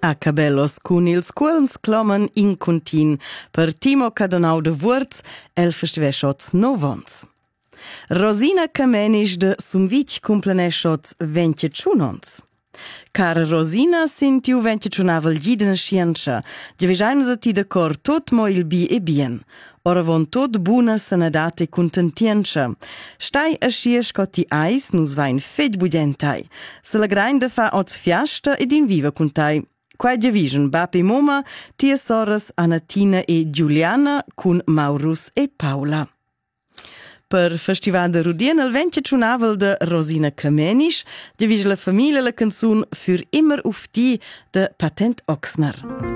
A Cabellos cun ils cuolms cloman in continu per Timo Cadonau de Vuorz el festiveschots novons. Rosina Kamenisch de Sumvitg cumpleneschots 21 Cara Rosina sentiu 21 gidena scienza, giavischaimus a ti d'accordo tot mo il bi e bien. Ora von tot buna sanadat e contentienza. Stai a schies co ti eis, nus vain fetg budentai. Se la grain fa oz fiasta ed in viva cuntai. Quai giavischen bap e moma, tia sorras Anatina e Giuliana cun Maurus e Paula. Per Festival de Rudien el 21 de Rosina Kamenisch, giavisce la famiglia la canzun Für immer auf die de Patent Ochsner.